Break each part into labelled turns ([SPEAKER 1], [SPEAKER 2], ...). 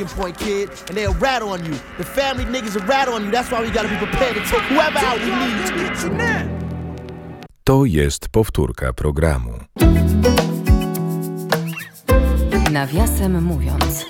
[SPEAKER 1] point, kid, and they'll rat on you. The family niggas will rat on you. That's why we gotta be prepared to take whoever out we need to.
[SPEAKER 2] To jest powtórka programu.
[SPEAKER 3] Nawiasem mówiąc.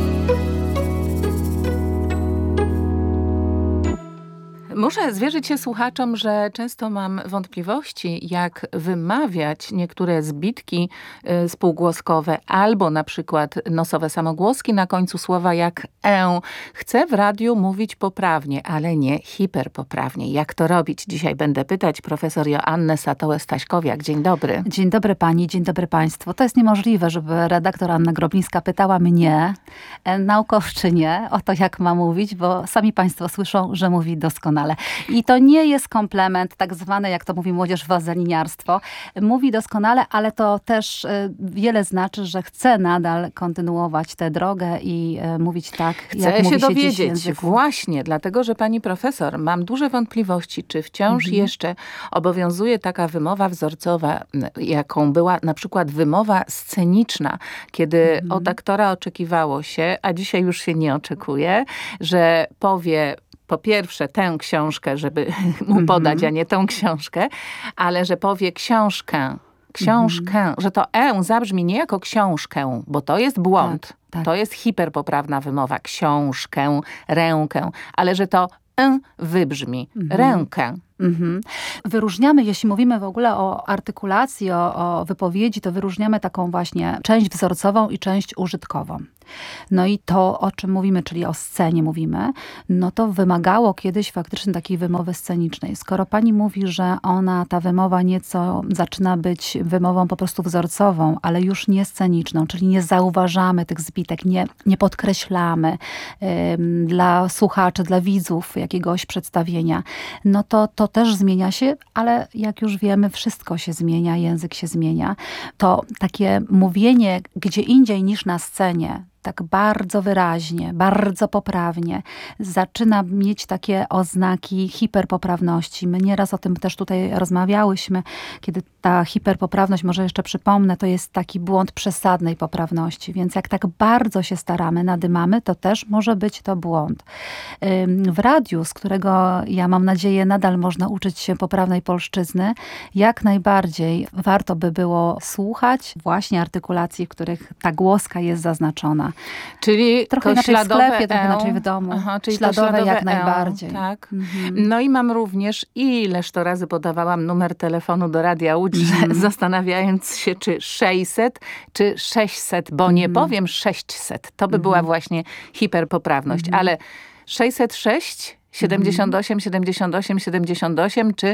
[SPEAKER 3] Muszę zwierzyć się słuchaczom, że często mam wątpliwości, jak wymawiać niektóre zbitki spółgłoskowe albo na przykład nosowe samogłoski na końcu słowa jak e. Chcę w radiu mówić poprawnie, ale nie hiperpoprawnie. Jak to robić? Dzisiaj będę pytać profesor Joannę Satołę-Staśkowiak. Dzień dobry.
[SPEAKER 4] Dzień dobry pani, dzień dobry państwu. To jest niemożliwe, żeby redaktor Anna Groblińska pytała mnie, naukowczynię, o to, jak ma mówić, bo sami państwo słyszą, że mówi doskonale. I to nie jest komplement, tak zwane, jak to mówi młodzież, wazeliniarstwo. Mówi doskonale, ale to też wiele znaczy, że chce nadal kontynuować tę drogę i mówić tak, jak
[SPEAKER 3] Chcę
[SPEAKER 4] mówi
[SPEAKER 3] się dowiedzieć,
[SPEAKER 4] w
[SPEAKER 3] właśnie, dlatego, że pani profesor, mam duże wątpliwości, czy wciąż jeszcze obowiązuje taka wymowa wzorcowa, jaką była na przykład wymowa sceniczna, kiedy od aktora oczekiwało się, a dzisiaj już się nie oczekuje, że powie po pierwsze tę książkę, żeby mu podać, a nie tą książkę, ale że powie książkę, że to zabrzmi nie jako książkę, bo to jest błąd. Tak. To jest hiperpoprawna wymowa. Książkę, rękę, ale że to wybrzmi. Rękę.
[SPEAKER 4] Wyróżniamy, jeśli mówimy w ogóle o artykulacji, o wypowiedzi, to wyróżniamy taką właśnie część wzorcową i część użytkową. No i to, o czym mówimy, czyli o scenie mówimy, no to wymagało kiedyś faktycznie takiej wymowy scenicznej. Skoro pani mówi, że ta wymowa nieco zaczyna być wymową po prostu wzorcową, ale już nie sceniczną, czyli nie zauważamy tych zbitek, nie podkreślamy dla słuchaczy, dla widzów jakiegoś przedstawienia, no to też zmienia się, ale jak już wiemy, wszystko się zmienia, język się zmienia. To takie mówienie gdzie indziej niż na scenie, tak bardzo wyraźnie, bardzo poprawnie, zaczyna mieć takie oznaki hiperpoprawności. My nieraz o tym też tutaj rozmawiałyśmy, kiedy ta hiperpoprawność, może jeszcze przypomnę, to jest taki błąd przesadnej poprawności. Więc jak tak bardzo się staramy, nadymamy, to też może być to błąd. W radiu, z którego ja mam nadzieję nadal można uczyć się poprawnej polszczyzny, jak najbardziej warto by było słuchać właśnie artykulacji, w których ta głoska jest zaznaczona.
[SPEAKER 3] Czyli
[SPEAKER 4] trochę inaczej w sklepie, trochę inaczej w domu.
[SPEAKER 3] Czyli
[SPEAKER 4] śladowe jak najbardziej.
[SPEAKER 3] Tak. No i mam również, ileż to razy podawałam numer telefonu do Radia Łódź, zastanawiając się, czy 600, czy 600, bo nie powiem 600. To by była właśnie hiperpoprawność. Ale 606, 78, 78, 78, czy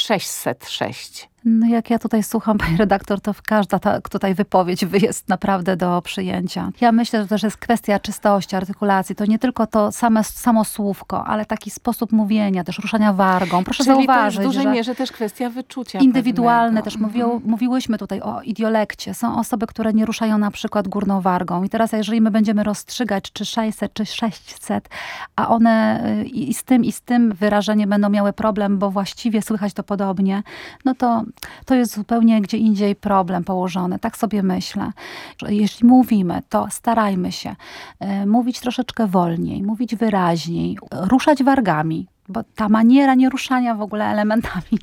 [SPEAKER 3] 606?
[SPEAKER 4] No jak ja tutaj słucham, pani redaktor, to każda tutaj wypowiedź jest naprawdę do przyjęcia. Ja myślę, że to też jest kwestia czystości, artykulacji. To nie tylko to samo słówko, ale taki sposób mówienia, też ruszania wargą. Proszę zauważyć,
[SPEAKER 3] to jest w dużej mierze też kwestia wyczucia
[SPEAKER 4] indywidualne.
[SPEAKER 3] pewnego.
[SPEAKER 4] Też mówiłyśmy tutaj o idiolekcie. Są osoby, które nie ruszają na przykład górną wargą. I teraz jeżeli my będziemy rozstrzygać, czy 600, czy 600, a one i z tym wyrażeniem będą miały problem, bo właściwie słychać to podobnie, no to jest zupełnie gdzie indziej problem położony. Tak sobie myślę. Jeśli mówimy, to starajmy się mówić troszeczkę wolniej, mówić wyraźniej, ruszać wargami. Bo ta maniera nieruszania w ogóle elementami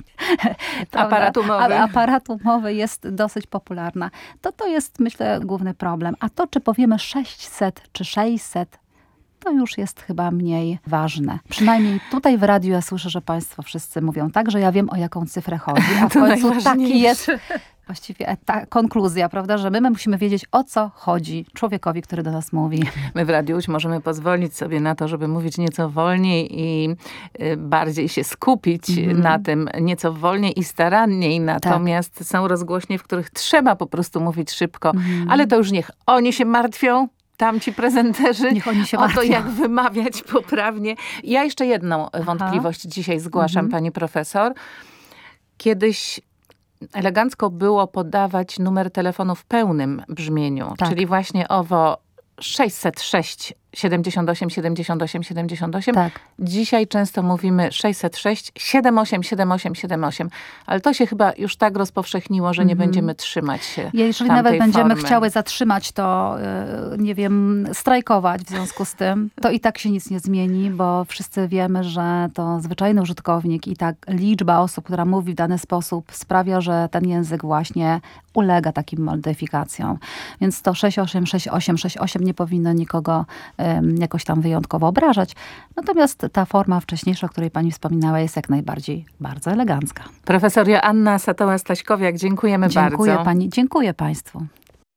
[SPEAKER 4] aparatu mowy jest dosyć popularna. To jest, myślę, główny problem. A to, czy powiemy 600 czy 600, to już jest chyba mniej ważne. Przynajmniej tutaj w radiu ja słyszę, że państwo wszyscy mówią tak, że ja wiem, o jaką cyfrę chodzi. A w końcu taki jest właściwie ta konkluzja, prawda, że my musimy wiedzieć, o co chodzi człowiekowi, który do nas mówi.
[SPEAKER 3] My w Radiu Łódź możemy pozwolić sobie na to, żeby mówić nieco wolniej i bardziej się skupić na tym nieco wolniej i staranniej. Natomiast są rozgłośnie, w których trzeba po prostu mówić szybko. Ale to już niech oni się martwią. Tamci prezenterzy
[SPEAKER 4] niech oni się
[SPEAKER 3] o to, jak wymawiać poprawnie. Ja jeszcze jedną wątpliwość dzisiaj zgłaszam, pani profesor. Kiedyś elegancko było podawać numer telefonu w pełnym brzmieniu, czyli właśnie owo 606 78, 78, 78.
[SPEAKER 4] Tak.
[SPEAKER 3] Dzisiaj często mówimy 606, 78, 78, 78. Ale to się chyba już tak rozpowszechniło, że nie będziemy trzymać się
[SPEAKER 4] Jeżeli
[SPEAKER 3] tamtej
[SPEAKER 4] nawet będziemy
[SPEAKER 3] formy.
[SPEAKER 4] chciały zatrzymać to, nie wiem, strajkować w związku z tym, to i tak się nic nie zmieni, bo wszyscy wiemy, że to zwyczajny użytkownik i tak liczba osób, która mówi w dany sposób sprawia, że ten język właśnie ulega takim modyfikacjom. Więc to 68, 68, 68 nie powinno nikogo jakoś tam wyjątkowo obrażać. Natomiast ta forma wcześniejsza, o której pani wspominała, jest jak najbardziej bardzo elegancka.
[SPEAKER 3] Profesor Joanna Satoła-Staśkowiak, dziękujemy bardzo.
[SPEAKER 4] Dziękuję pani, dziękuję państwu.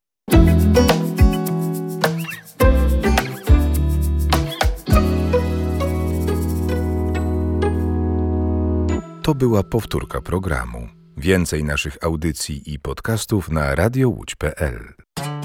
[SPEAKER 2] To była powtórka programu. Więcej naszych audycji i podcastów na radiowłódź.pl.